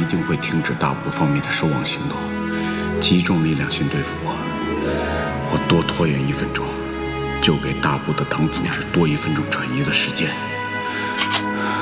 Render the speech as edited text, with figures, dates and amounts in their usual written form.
定会停止大部方面的收网行动，集中力量先对付我。我多拖延1分钟，就给大部的党组织多1分钟转移的时间。